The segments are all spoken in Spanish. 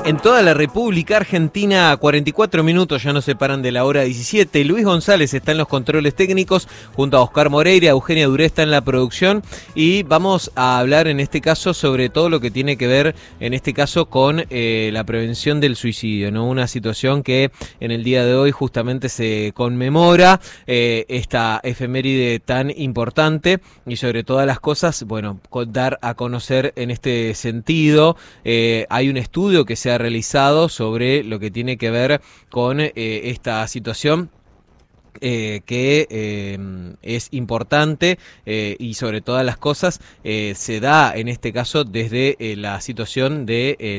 En toda la República Argentina, 44 minutos ya nos separan de la hora 17. Luis González está en los controles técnicos, junto a Oscar Moreira, Eugenia Duré está en la producción, y vamos a hablar en este caso sobre todo lo que tiene que ver, en este caso, con la prevención del suicidio, ¿no? Una situación que en el día de hoy justamente se conmemora, esta efeméride tan importante, y sobre todas las cosas, bueno, dar a conocer en este sentido. Hay un estudio que se ha realizado sobre lo que tiene que ver con esta situación. Que es importante y sobre todas las cosas se da en este caso desde la situación de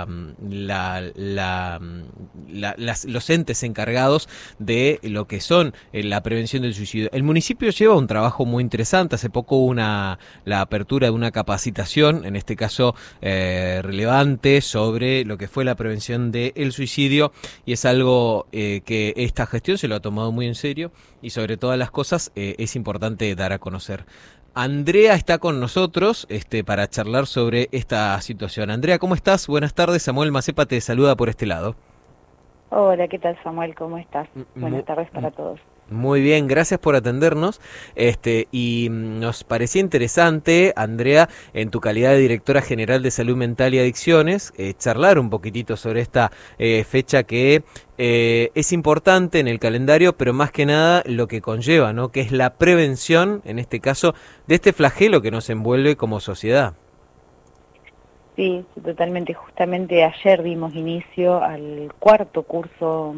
los entes encargados de lo que son la prevención del suicidio. El municipio lleva un trabajo muy interesante. Hace poco hubo la apertura de una capacitación, en este caso relevante, sobre lo que fue la prevención del suicidio, y es algo que esta gestión se lo ha tomado muy en serio, y sobre todas las cosas es importante dar a conocer. Andrea está con nosotros para charlar sobre esta situación. Andrea, ¿cómo estás? Buenas tardes. Samuel Macepa te saluda por este lado. Hola, ¿qué tal, Samuel? ¿Cómo estás? Buenas tardes para todos. Muy bien, gracias por atendernos. Y nos parecía interesante, Andrea, en tu calidad de directora general de Salud Mental y Adicciones, charlar un poquitito sobre esta fecha que es importante en el calendario, pero más que nada lo que conlleva, ¿no? Que es la prevención, en este caso, de este flagelo que nos envuelve como sociedad. Sí, totalmente. Justamente ayer dimos inicio al cuarto curso,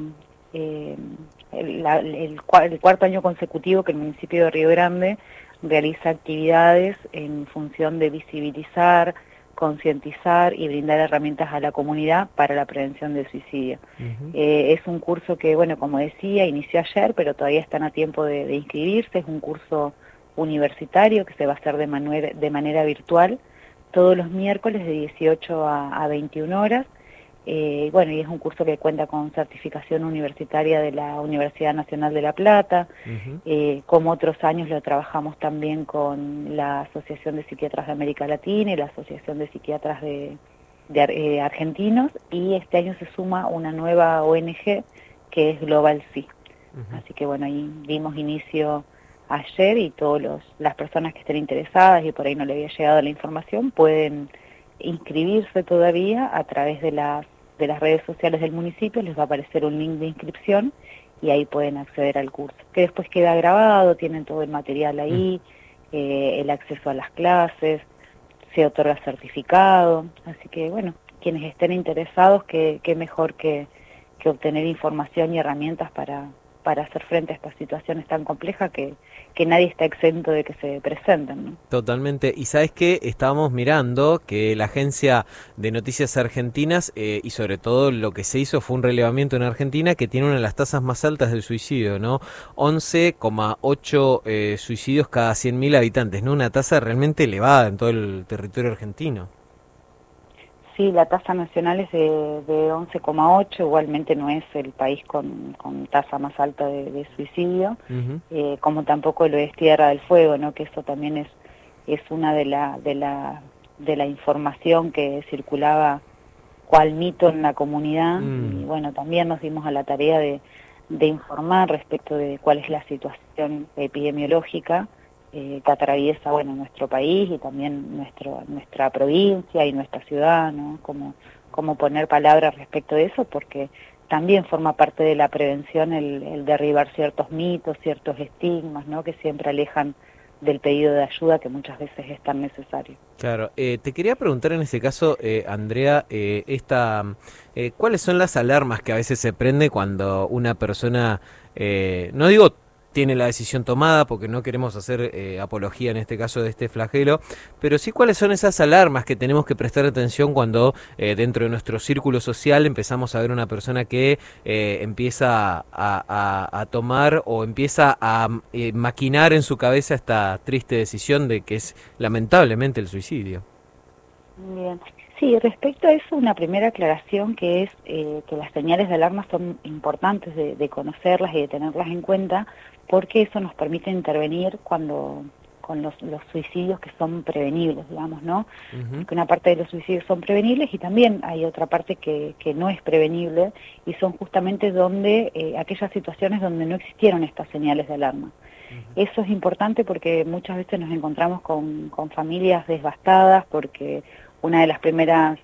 el cuarto año consecutivo que el municipio de Río Grande realiza actividades en función de visibilizar, concientizar y brindar herramientas a la comunidad para la prevención del suicidio. Es un curso que, bueno, como decía, inició ayer, pero todavía están a tiempo de inscribirse. Es un curso universitario que se va a hacer de manera virtual todos los miércoles de 18 a 21 horas. Bueno, y es un curso que cuenta con certificación universitaria de la Universidad Nacional de La Plata. Como otros años lo trabajamos también con la Asociación de Psiquiatras de América Latina y la Asociación de Psiquiatras de Argentinos, y este año se suma una nueva ONG que es Global Sí. Así que bueno, ahí dimos inicio ayer, y todas las personas que estén interesadas y por ahí no le había llegado la información pueden inscribirse todavía a través de las redes sociales del municipio. Les va a aparecer un link de inscripción y ahí pueden acceder al curso, que después queda grabado, tienen todo el material ahí, el acceso a las clases, se otorga certificado. Así que bueno, quienes estén interesados, qué mejor que obtener información y herramientas para hacer frente a estas situaciones tan complejas que nadie está exento de que se presenten, ¿no? Totalmente. Y sabes que estábamos mirando que la Agencia de Noticias Argentinas, y sobre todo lo que se hizo fue un relevamiento en Argentina que tiene una de las tasas más altas del suicidio, ¿no? 11,8 suicidios cada 100.000 habitantes, ¿no? Una tasa realmente elevada en todo el territorio argentino. Sí, la tasa nacional es de 11,8, igualmente no es el país con tasa más alta de suicidio, como tampoco lo es Tierra del Fuego, ¿no? Que eso también es una de la información que circulaba cual mito en la comunidad. Y bueno, también nos dimos a la tarea de informar respecto de cuál es la situación epidemiológica que atraviesa, bueno, nuestro país y también nuestra provincia y nuestra ciudad, ¿no? Cómo poner palabras respecto de eso, porque también forma parte de la prevención el derribar ciertos mitos, ciertos estigmas, ¿no? Que siempre alejan del pedido de ayuda, que muchas veces es tan necesario. Claro, te quería preguntar en ese caso, Andrea, ¿cuáles son las alarmas que a veces se prende cuando una persona, no digo tiene la decisión tomada, porque no queremos hacer apología en este caso de este flagelo, pero sí cuáles son esas alarmas que tenemos que prestar atención cuando dentro de nuestro círculo social empezamos a ver una persona que empieza a tomar o empieza a maquinar en su cabeza esta triste decisión de que es lamentablemente el suicidio? Bien. Sí, respecto a eso, una primera aclaración que es que las señales de alarma son importantes de conocerlas y de tenerlas en cuenta, porque eso nos permite intervenir cuando los suicidios que son prevenibles, digamos, ¿no? Ujú. Que una parte de los suicidios son prevenibles y también hay otra parte que no es prevenible y son justamente donde aquellas situaciones donde no existieron estas señales de alarma. Eso es importante porque muchas veces nos encontramos con familias devastadas porque una de las primeras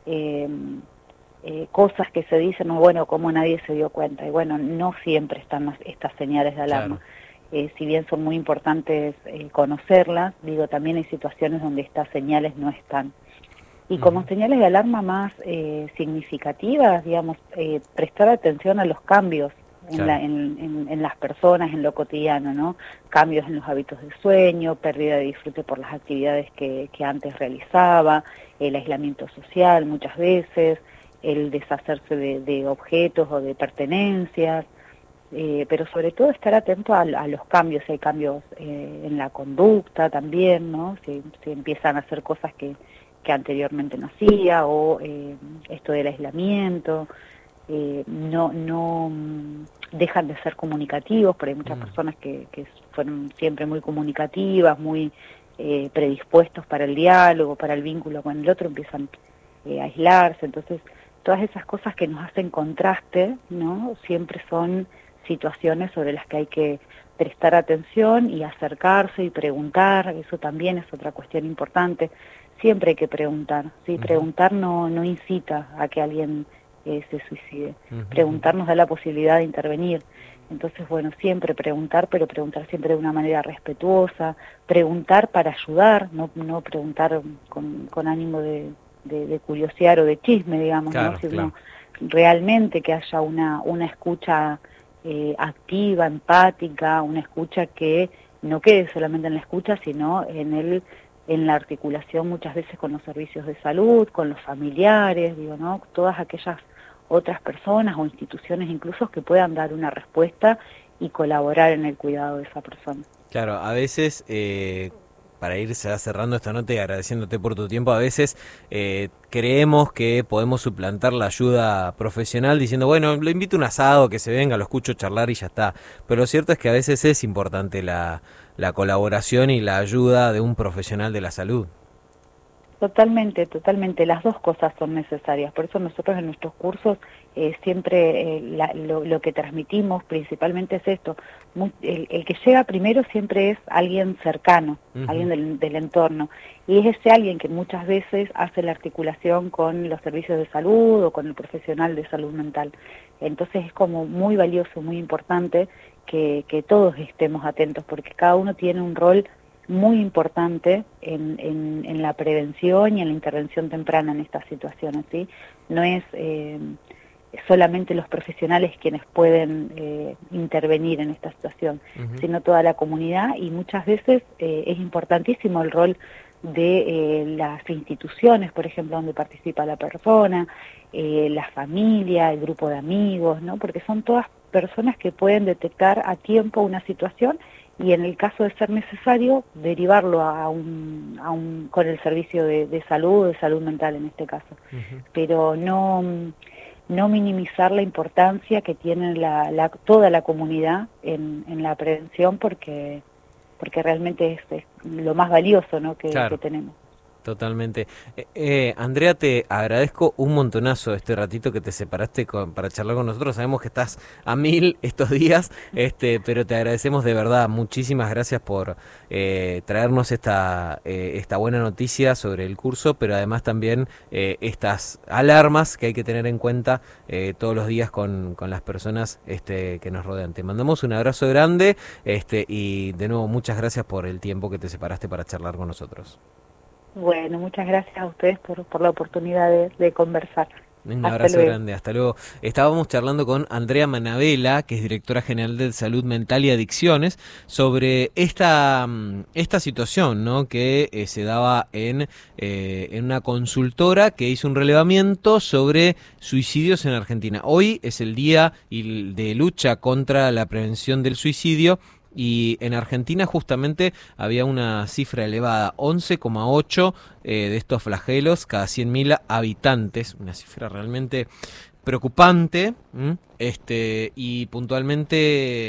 cosas que se dicen, no, bueno, como nadie se dio cuenta. Y bueno, no siempre están estas señales de alarma. Claro. Si bien son muy importantes conocerlas, digo, también hay situaciones donde estas señales no están. Y como señales de alarma más significativas, digamos, prestar atención a los cambios en las personas, en lo cotidiano, ¿no? Cambios en los hábitos de sueño, pérdida de disfrute por las actividades que antes realizaba, el aislamiento social muchas veces, el deshacerse de objetos o de pertenencias, pero sobre todo estar atento a los cambios, si hay cambios en la conducta también, ¿no? Si empiezan a hacer cosas que anteriormente no hacía, o esto del aislamiento, no dejan de ser comunicativos, porque hay muchas personas que fueron siempre muy comunicativas, muy predispuestos para el diálogo, para el vínculo con el otro, empiezan a aislarse. Entonces todas esas cosas que nos hacen contraste, ¿no? Siempre son situaciones sobre las que hay que prestar atención y acercarse y preguntar. Eso también es otra cuestión importante. Siempre hay que preguntar, ¿sí? Preguntar no incita a que alguien se suicide. Preguntar nos da la posibilidad de intervenir. Entonces, bueno, siempre preguntar, pero preguntar siempre de una manera respetuosa, preguntar para ayudar, no preguntar con ánimo de curiosear o de chisme, digamos, claro, ¿no? Sino claro. realmente que haya una escucha activa, empática, una escucha que no quede solamente en la escucha, sino en la articulación muchas veces con los servicios de salud, con los familiares, digo, ¿no? Todas aquellas otras personas o instituciones incluso que puedan dar una respuesta y colaborar en el cuidado de esa persona. Claro, a veces, para ir ya cerrando esta nota y agradeciéndote por tu tiempo, a veces creemos que podemos suplantar la ayuda profesional diciendo, bueno, lo invito a un asado, que se venga, lo escucho charlar y ya está. Pero lo cierto es que a veces es importante la colaboración y la ayuda de un profesional de la salud. Totalmente, totalmente. Las dos cosas son necesarias. Por eso nosotros en nuestros cursos siempre lo que transmitimos principalmente es esto. El que llega primero siempre es alguien cercano, alguien del entorno. Y es ese alguien que muchas veces hace la articulación con los servicios de salud o con el profesional de salud mental. Entonces es como muy valioso, muy importante que todos estemos atentos, porque cada uno tiene un rol muy importante en la prevención y en la intervención temprana en estas situaciones, ¿sí? No es solamente los profesionales quienes pueden intervenir en esta situación, sino toda la comunidad, y muchas veces es importantísimo el rol de las instituciones, por ejemplo, donde participa la persona, la familia, el grupo de amigos, ¿no? Porque son todas personas que pueden detectar a tiempo una situación y en el caso de ser necesario derivarlo con el servicio de salud mental en este caso. Pero no minimizar la importancia que tiene toda la comunidad en la prevención, porque realmente es lo más valioso, ¿no? que tenemos. Totalmente. Andrea, te agradezco un montonazo este ratito que te separaste para charlar con nosotros. Sabemos que estás a 1000 estos días, pero te agradecemos de verdad. Muchísimas gracias por traernos esta buena noticia sobre el curso, pero además también estas alarmas que hay que tener en cuenta todos los días con las personas que nos rodean. Te mandamos un abrazo grande y de nuevo muchas gracias por el tiempo que te separaste para charlar con nosotros. Bueno, muchas gracias a ustedes por la oportunidad de conversar. Un abrazo grande, hasta luego. Estábamos charlando con Andrea Manabela, que es directora general de Salud Mental y Adicciones, sobre esta situación, ¿no? Que se daba en una consultora que hizo un relevamiento sobre suicidios en Argentina. Hoy es el día de lucha contra la prevención del suicidio. Y en Argentina justamente había una cifra elevada, 11,8 de estos flagelos cada 100.000 habitantes, una cifra realmente preocupante, y puntualmente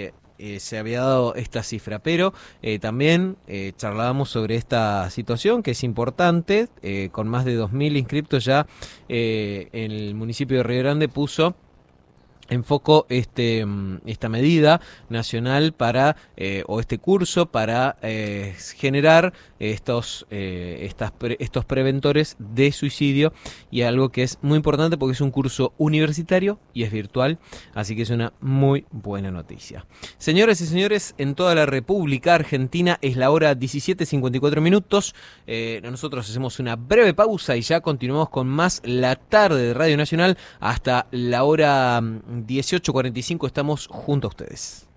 se había dado esta cifra, pero también charlábamos sobre esta situación que es importante, con más de 2.000 inscriptos ya el municipio de Río Grande puso en foco esta medida nacional para o este curso para generar estos preventores de suicidio, y algo que es muy importante porque es un curso universitario y es virtual, así que es una muy buena noticia. Señoras y señores, en toda la República Argentina es la hora 17:54. Nosotros hacemos una breve pausa y ya continuamos con más La Tarde de Radio Nacional hasta la hora 18:45. Estamos junto a ustedes.